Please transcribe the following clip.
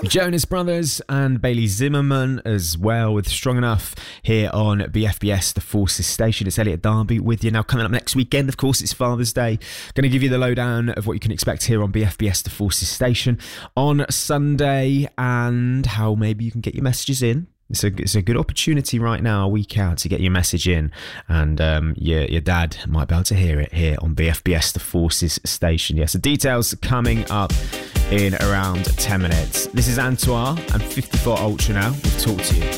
Jonas Brothers and Bailey Zimmerman as well with Strong Enough here on BFBS, the Forces station. It's Elliot Darby with you. Now, coming up next weekend, of course, it's Father's Day. Going to give you the lowdown of what you can expect here on BFBS, the Forces station on Sunday, and how maybe you can get your messages in. It's a good opportunity right now, a week out, to get your message in, and your dad might be able to hear it here on BFBS, the Forces station. Yes, the details coming up in around 10 minutes. This is Antoine and 54 Ultra now. We'll talk to you.